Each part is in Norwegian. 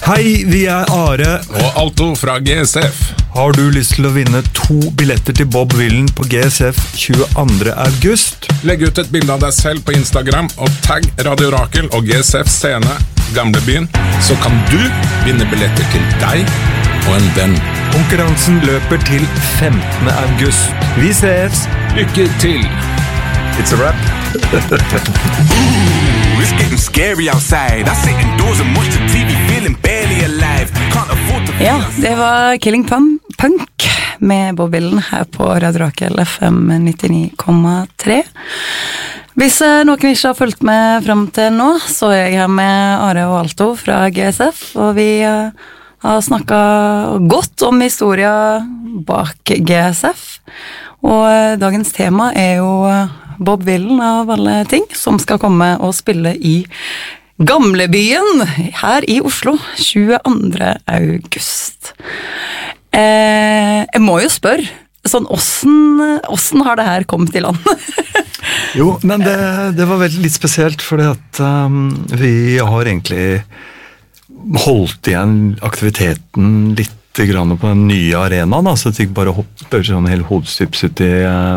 Hei, vi Are og Alto fra GSF. Har du lyst til å vinne 2 billetter til Bob Villen på GSF 22. august? Legg ut et bilde av deg selv på Instagram og tagg Radio Rakel og GSF Scene Gamlebyen, så kan du vinne billetter til deg og en venn. Konkurransen løper til 15. august. Vi ses! Lykke til! It's a wrap. Ooh, it's getting scary outside. I sit indoors and watch the TV feeling barely alive. Can't afford to feel Ja, det var Killing Punk med Bob Villen her på Radio Rakel FM 99,3. Hvis noen ikke har fulgt med frem til nå, så jeg her med Are og Alto fra GSF, og vi har snakket godt om historien bak GSF, og dagens tema jo Bob Villen av alle ting, som skal komme og spille i Gamlebyen her i Oslo 22. august. Jeg må jo spørre, sånn, hvordan har det her kommet i land? Jo, men det var veldig litt spesielt, fordi at vi har egentlig holdt igjen aktiviteten litt grann på den nye arenaen, så at vi ikke bare hopper sånn helt hodestyps ut i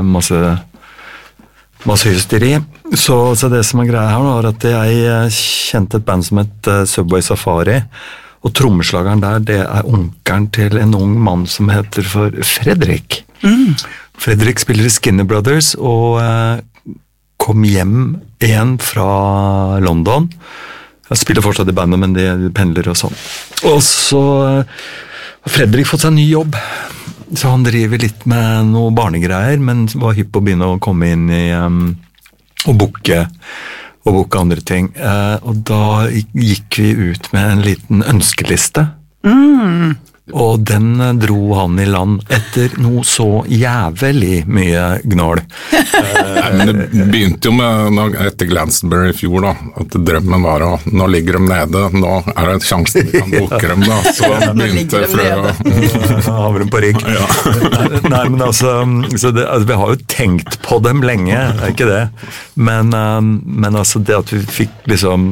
masse hysteri. Så det som greia her nå, at jeg kjente et band som het Subway Safari, og trommeslageren der, det onkelen til en ung mann som heter for Fredrik. Fredrik spiller i Skinner Brothers, og kom hjem igjen fra London. Jeg spiller fortsatt i bandet, men de pendler og sånn. Og så har Fredrik fått seg en ny jobb, så han driver litt med noe barnegreier, men var hypp på å begynne å komme inn i og booke andre ting. Og da gikk vi ut med en liten ønskeliste. Og den dro han i land etter noe så jævlig mye gnål. Men det begynte jo med etter Glastonbury i fjor da, at drømmen var at nå ligger de nede, nå det et sjanse vi kan boke dem da, så begynte Har de på rygg. Ja. Nei, men altså, vi har jo tenkt på dem lenge, ikke det, men altså det at vi fikk liksom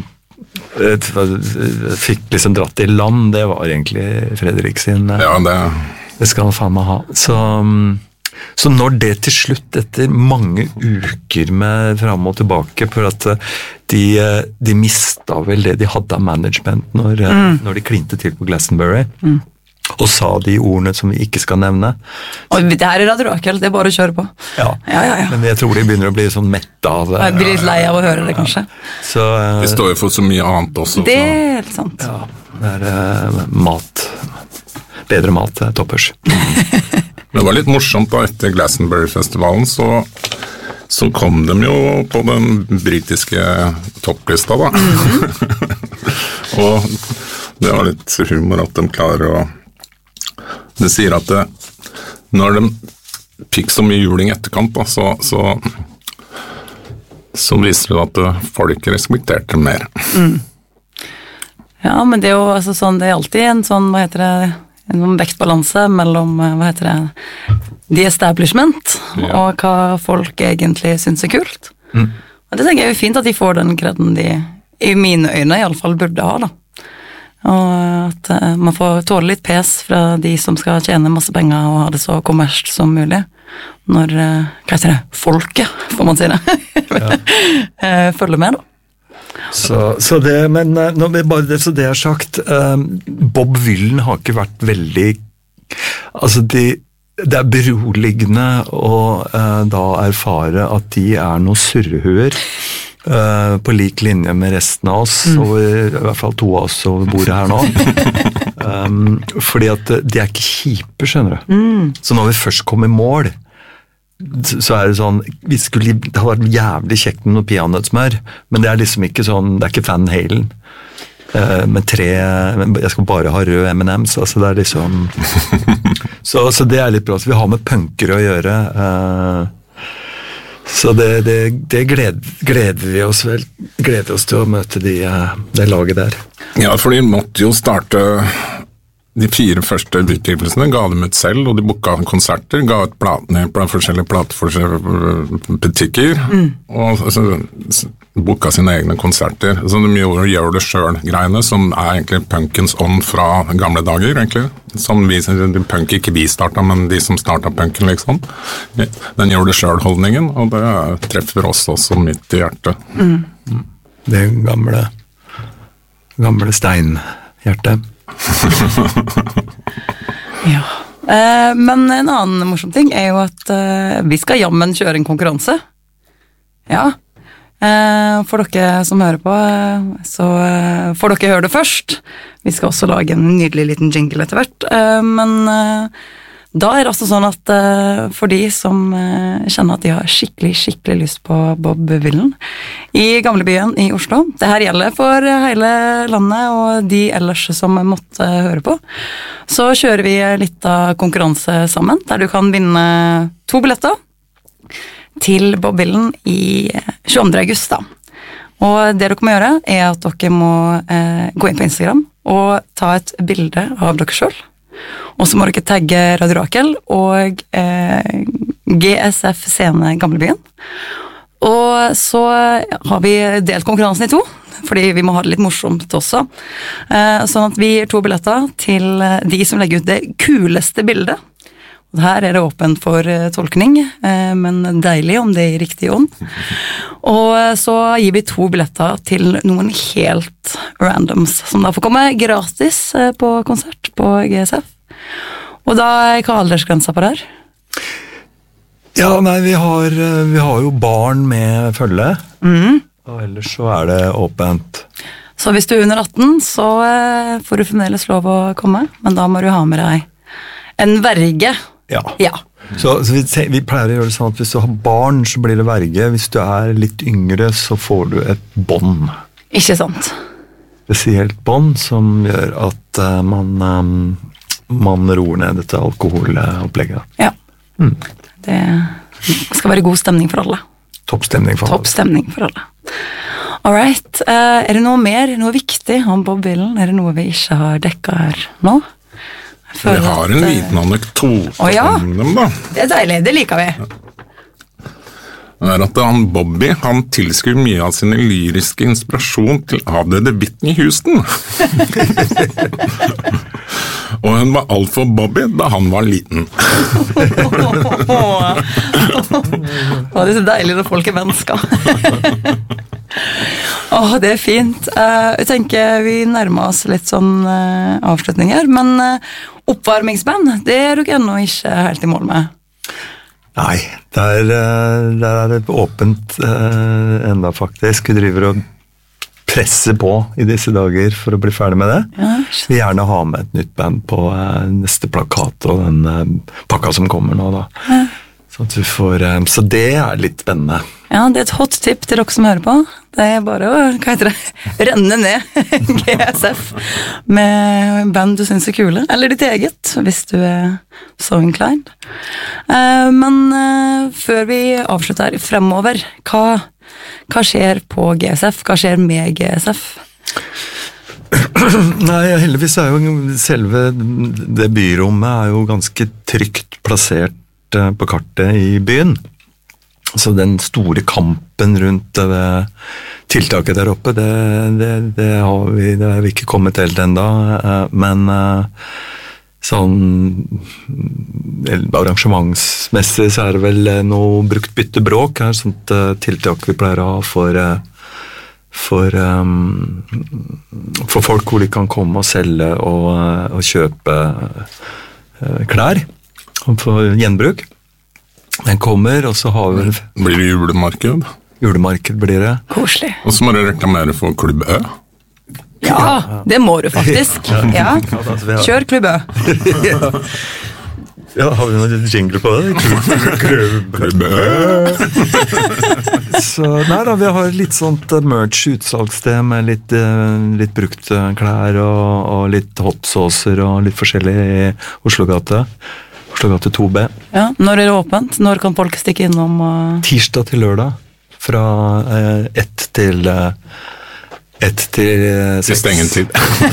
dratt i land, det var egentlig Fredrik sin. Ja, det skal han faen meg ha. Så når det til slutt, etter mange uker med frem og tilbake, for at de mistet vel det de hadde av management når de klinte til på Glastonbury, og sa de ordene som vi ikke skal nevne. Og det her Radio Rakel, det bare å kjøre på. Ja. Men jeg tror de begynner å bli sånn mette av det. Jeg blir litt lei av å høre det, kanskje. Så, det står jo for så mye annet også. Det helt sant. Ja, det mat. Bedre mat, toppers. Det var litt morsomt da, etter Glastonbury-festivalen, så kom de jo på den britiske topplista da. Og det var litt humor at de klarer å det sier at når de fikk så mye juling etterkant da, så viser det at folk respekterte dem mer. Ja, men det jo altså sånn, det alltid en sånn, hva heter det, en sånn vektbalanse mellom, hva heter det, the establishment, og hva folk egentlig synes kult. Og det tenker jeg jo fint at de får den kreden de, i mine øyne i alle fall, burde ha da. Og at man får tåle litt pes fra de som skal tjene masse penger og ha det så kommersielt som mulig. Når, hva heter det, folket, får man si det, følger med da. Så det, men når vi bare det, så det har sagt, Bob Villen har ikke vært veldig, altså det beroligende å da erfare at de noen surrehuer, på lik linje med resten av oss, og i hvert fall 2 av oss som bor her nå. Fordi at de ikke kjipe, skjønner du. Så når vi først kom i mål, så det sånn, det har vært jævlig kjekt med noe peanøttsmør, men det liksom ikke sånn, det ikke Van Halen. Med 3, jeg skal bare ha rød M&M's, altså det liksom... så det litt bra, så vi har med punkere å gjøre, så det gleder vi oss vel, gleder oss til å møte det laget der. Ja, for de måtte jo starte De 4 første utgivelsene ga dem ut selv, og de booka konserter, ga ut platene på forskjellige platebutikker, og booka sine egne konserter. Så de gjør det selv-greiene, som egentlig punkens ånd fra gamle dager, egentlig. Som punk ikke vi startet, men de som startet punken, liksom. Den gjør det selv-holdningen, og det treffer oss også midt i hjertet. Det gamle steinhjertet. Ja. Men en annen morsom ting er jo at vi skal jammen kjøre en konkurranse. Ja. For dere som hører på, så får dere høre det først. Vi skal også lage en nydelig liten jingle etter hvert. Men da er det altså sånn at for de som kjenner at de har skikkelig lyst på Bob Villen i gamlebyen i Oslo, det her gjelder for hele landet og de ellers som måtte høre på, så kjører vi litt av konkurranse sammen, der du kan vinne 2 billetter til Bob Villen i 22. august da. Og det dere må gjøre er at dere må gå inn på Instagram og ta et bilde av dere selv. Og så må dere tagge Radio Rakel og GSF Scene Gamlebyen. Og så har vi delt konkurransen i 2, fordi vi må ha det litt morsomt også. Sånn at vi gir 2 billetter til de som legger ut det kuleste bildet. Og her er det åpent for tolkning, men deilig om det er i riktig ånd. Og så gir vi 2 billetter til noen helt randoms, som da får komme gratis på konsert på GSF. Og da er hva aldersgrensa på det her? Ja, nei, vi har jo barn med følge, og ellers så er det åpent. Så hvis du er under 18, så får du fremdeles lov å komme, men da må du ha med deg en verge. Ja. Ja. Så vi pleier å gjøre det sånn at hvis du har barn, så blir det verge. Hvis du er litt yngre, så får du et bånd. Ikke sant? Spesielt bånd som gjør at man roer ned dette alkoholopplegget. Ja. Det skal være god stemning for alle. Toppstemning for alle. Toppstemning for alle. Alright. Er det noe mer, noe viktig om Bob Villen? Er det noe vi ikke har dekket her nå? Vi har en liten anekdote om dem da. Det er deilig, det liker vi. Det er at Bobby, han tilskriver mye av sin lyriske inspirasjon til avdøde Whitney Houston. Og hun var alt for Bobby da han var liten. Det er så deilig når folk er mennesker. Det er fint. Jeg tenker vi nærmer oss litt sånn avslutninger, men oppvarmingsband, det er dere ennå ikke helt i mål med. Nei, der er det åpent enda faktisk. Vi driver og presser på i disse dager for å bli ferdig med det. Ja. Vi vil gjerne ha med et nytt band på neste plakat og den pakka som kommer nå da. Ja. Så det er litt spennende. Ja, det er et hot tip til dere som hører på. Det er bare å, renne ned GSF med band du synes er kule, eller ditt eget, hvis du er so inclined. Men før vi avslutter fremover, hva skjer på GSF? Hva skjer med GSF? Nei, heldigvis er jo selve det byrommet er jo ganske trygt plassert på kartet i byen. Så den store kampen rundt det tiltaket der oppe, det har vi ikke kommet helt enda, men sånn arrangementsmessig så er det vel noe brukt byttebråk, sånt tiltak vi pleier å ha for folk hvor de kan komme og selge og kjøpe klær for gjenbruk. Den kommer, og så har vi... Blir det julemarked? Julemarked blir det. Koselig. Og så må du reklamere for Klubb Ø. Ja, det må du faktisk. Ja. Kjør Klubb Ø. Ja, har vi noen jingle på det? Klubb Ø. Så nei da, vi har litt sånt merch-utsalgssted med litt brukt klær og litt hot saucer og litt forskjellig i Oslogate. Oslogate 2B. Ja, når er det åpent? Når kan folk stikke innom? Tirsdag til lørdag, fra 1 til 1 til 6. Til stengetid.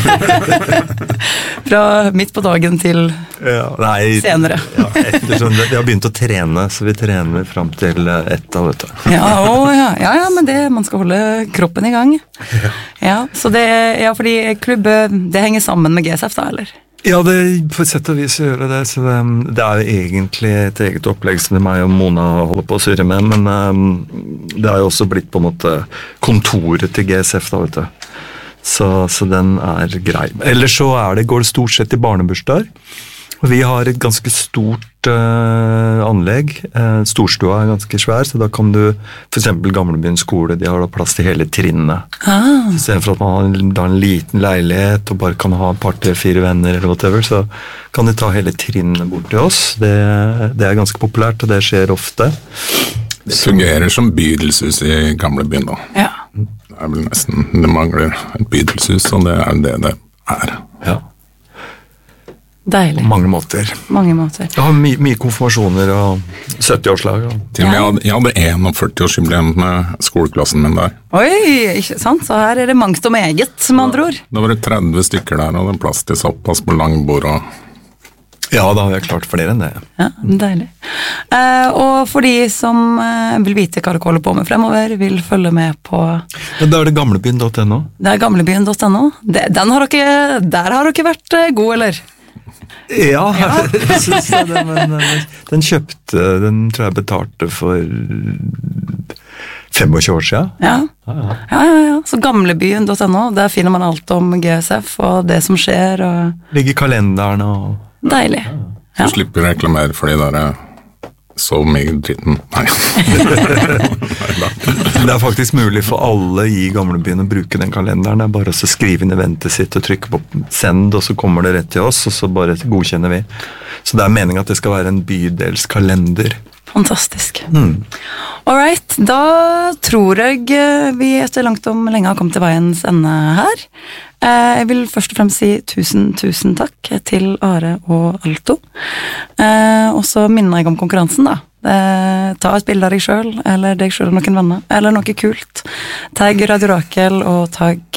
Fra midt på dagen til senere. Ettersom vi har begynt å trene, så vi trener frem til 1 da, vet du. Ja, men man skal holde kroppen i gang. Ja, så fordi klubb, det henger sammen med GSF da, eller? Ja, det på et sett og vis gjør det, så det jo egentlig et eget opplegg som meg og Mona holder på å surre med, men det har jo også blitt på en måte kontoret til GSF da, vet du. Så den grei. Ellers så går det stort sett i barnebursdager. Vi har et ganske stort anlegg. Storstua ganske svær, så da kan du, for eksempel Gamlebyen skole, de har da plass til hele trinnet. I stedet for at man har en liten leilighet og bare kan ha et par, 3-4 venner eller whatever, så kan de ta hele trinnet bort til oss. Det ganske populært, og det skjer ofte. Det fungerer som bydelshus i Gamlebyen da. Ja. Det vel nesten, det mangler et bydelshus, og det det Ja. Deilig. På mange måter. Jeg har mye konfirmasjoner og 70-årslag. Til og med jeg hadde 41-årsjubileum med skoleklassen min der. Oi, ikke sant? Så her det mangt og meget, med andre ord. Da var det 30 stykker der, og det plass til såpass på lang bord. Ja, da har jeg klart flere enn det. Ja, deilig. Og for de som vil vite hva dere holder på med fremover, vil følge med på... Ja, da det gamlebyen.no. Det gamlebyen.no. Der har dere vært gode, eller? Ja, jeg synes det, men den tror jeg betalte for 25 år siden. Ja. Så gamlebyen.no, der finner man alt om GSF og det som skjer. Ligger i kalenderen og... Deilig. Så slipper jeg reklamere for de der så mye dritten. Nei. Det faktisk mulig for alle i Gamlebyen å bruke den kalenderen. Det bare å skrive inn eventet sitt og trykke på send, og så kommer det rett til oss, og så bare godkjenner vi. Så det meningen at det skal være en bydelskalender. Fantastisk. All right, da tror jeg vi etter langt om lenge har kommet til veiens ende her. Jeg vil først og fremst si tusen takk til Are og Alto. Og så minner jeg om konkurransen da. Ta et bilde av deg selv, eller deg selv og noen venner, eller noe kult. Tagg Radio Rakel og tagg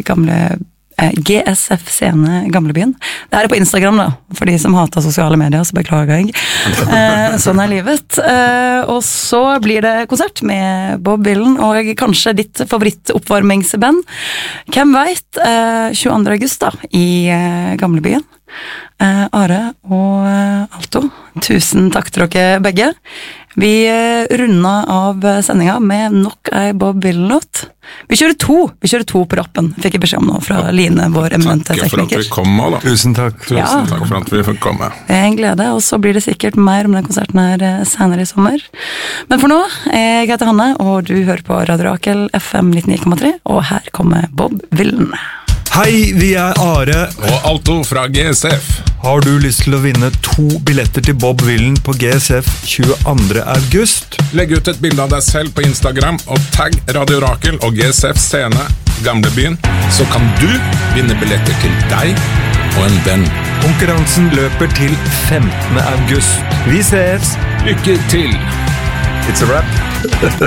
GSF Scene Gamlebyen. Det på Instagram da, for de som hater sosiale medier, så beklager jeg. Sånn livet. Og så blir det konsert med Bob Villen, og kanskje ditt favorittoppvarmingsband. Hvem vet? 22. august da, i Gamlebyen. Are og Alto, tusen takk til dere begge. Vi rundet av sendinga med nok en Bob Villen-låt. Vi kjører to på rappen, fikk jeg beskjed om nå fra Line, vår eminente tekniker. Takk for at vi kom da. Tusen takk. Tusen takk for at vi fikk komme. Det en glede, og så blir det sikkert mer om den konserten her senere i sommer. Men for nå, jeg heter Hanne, og du hører på Radio Rakel FM 99,3, og her kommer Bob Villen. Hei, vi Are og Alto fra GSF. Har du lyst til å vinne 2 billetter til Bob Villen på GSF 22. august? Legg ut et bilde av deg selv på Instagram og tagg Radio Rakel og GSF Scene Gamlebyen, så kan du vinne billetter til deg og en venn. Konkurransen løper til 15. august. Vi ses! Lykke til! It's a wrap.